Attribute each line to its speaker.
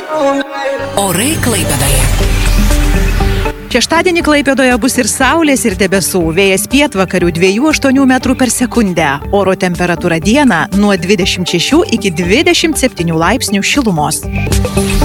Speaker 1: Orai Klaipėdoje.
Speaker 2: Šeštadienį Klaipėdoje bus ir saulės, ir debesų. Vėjas pietvakarių 2–8 metrų per sekundę. Oro temperatūra dieną nuo 26 iki 27 laipsnių šilumos.